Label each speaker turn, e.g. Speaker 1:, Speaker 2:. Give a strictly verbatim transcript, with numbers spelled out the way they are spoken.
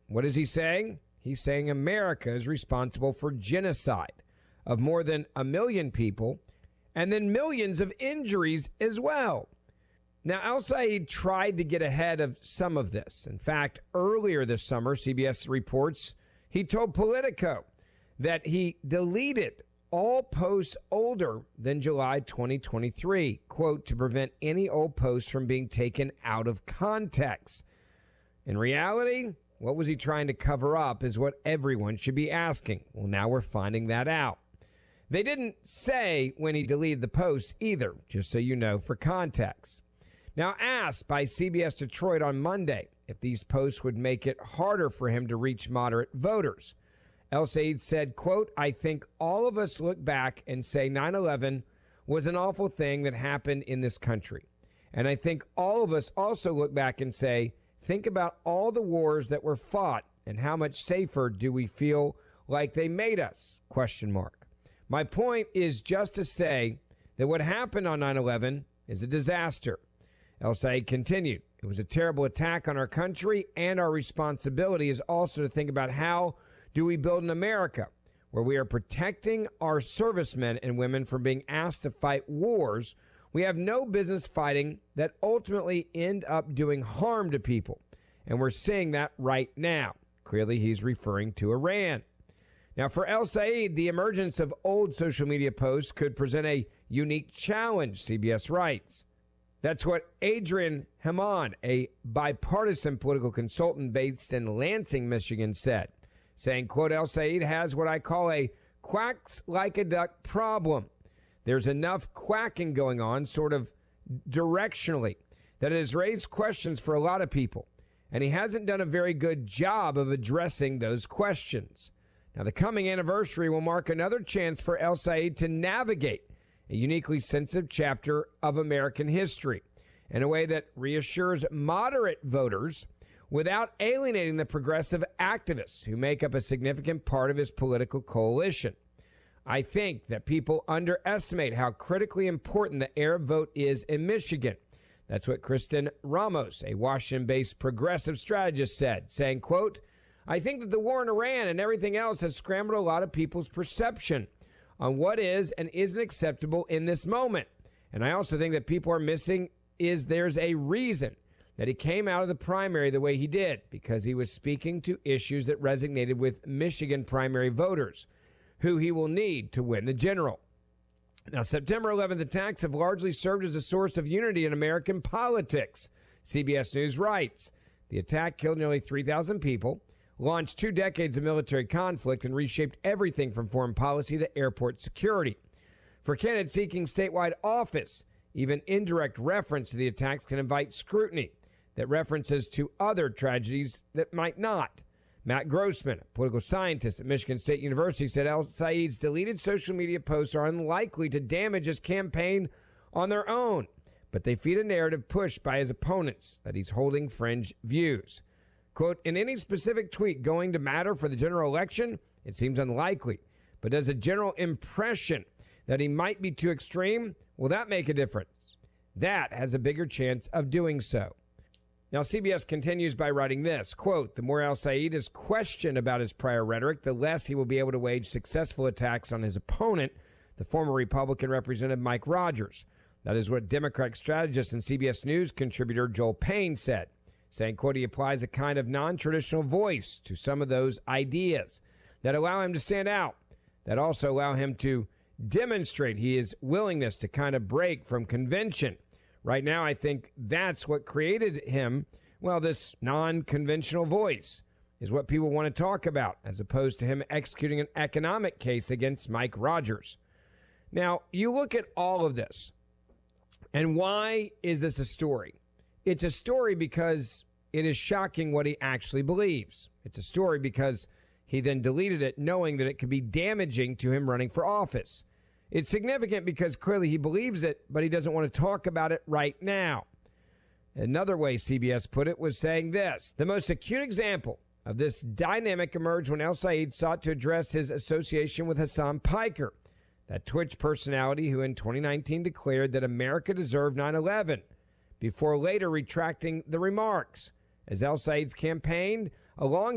Speaker 1: What is he saying? He's saying America is responsible for genocide of more than a million people and then millions of injuries as well. Now, al-Sayed tried to get ahead of some of this. In fact, earlier this summer, C B S reports, he told Politico that he deleted all posts older than July twenty twenty-three, quote, to prevent any old posts from being taken out of context. In reality, what was he trying to cover up is what everyone should be asking. Well, now we're finding that out. They didn't say when he deleted the posts either, just so you know, for context. Now, asked by C B S Detroit on Monday if these posts would make it harder for him to reach moderate voters, al-Sayed said, quote, I think all of us look back and say nine eleven was an awful thing that happened in this country. And I think all of us also look back and say, think about all the wars that were fought and how much safer do we feel like they made us? Question mark. My point is just to say that what happened on nine eleven is a disaster. al-Sayed continued, it was a terrible attack on our country, and our responsibility is also to think about how do we build an America where we are protecting our servicemen and women from being asked to fight wars we have no business fighting that ultimately end up doing harm to people. And we're seeing that right now. Clearly, he's referring to Iran. Now, for al-Sayed, the emergence of old social media posts could present a unique challenge, C B S writes. That's what Adrian Hammond, a bipartisan political consultant based in Lansing, Michigan, said, saying, quote, al-Sayed has what I call a quacks like a duck problem. There's enough quacking going on sort of directionally that it has raised questions for a lot of people. And he hasn't done a very good job of addressing those questions. Now, the coming anniversary will mark another chance for al-Sayed to navigate a uniquely sensitive chapter of American history in a way that reassures moderate voters without alienating the progressive activists who make up a significant part of his political coalition. I think that people underestimate how critically important the Arab vote is in Michigan. That's what Kristen Ramos, a Washington-based progressive strategist, said, saying, quote, I think that the war in Iran and everything else has scrambled a lot of people's perception on what is and isn't acceptable in this moment. And I also think that people are missing is there's a reason that he came out of the primary the way he did, because he was speaking to issues that resonated with Michigan primary voters, who he will need to win the general. Now, September eleventh attacks have largely served as a source of unity in American politics. C B S News writes, the attack killed nearly three thousand people, launched two decades of military conflict, and reshaped everything from foreign policy to airport security. For candidates seeking statewide office, even indirect reference to the attacks can invite scrutiny that references to other tragedies that might not. Matt Grossman, a political scientist at Michigan State University, said al-Sayed's deleted social media posts are unlikely to damage his campaign on their own, but they feed a narrative pushed by his opponents that he's holding fringe views. Quote, in any specific tweet going to matter for the general election, it seems unlikely. But does a general impression that he might be too extreme, will that make a difference? That has a bigger chance of doing so. Now, C B S continues by writing this, quote, the more al-Sayed is questioned about his prior rhetoric, the less he will be able to wage successful attacks on his opponent, the former Republican Representative Mike Rogers. That is what Democratic strategist and C B S News contributor Joel Payne said, saying, quote, he applies a kind of non-traditional voice to some of those ideas that allow him to stand out, that also allow him to demonstrate his willingness to kind of break from convention. Right now, I think that's what created him. Well, this non-conventional voice is what people want to talk about, as opposed to him executing an economic case against Mike Rogers. Now, you look at all of this, and why is this a story? It's a story because it is shocking what he actually believes. It's a story because he then deleted it knowing that it could be damaging to him running for office. It's significant because clearly he believes it, but he doesn't want to talk about it right now. Another way C B S put it was saying this, the most acute example of this dynamic emerged when al-Sayed sought to address his association with Hassan Piker, that Twitch personality who in twenty nineteen declared that America deserved nine eleven, before later retracting the remarks. As al-Sayed's campaigned along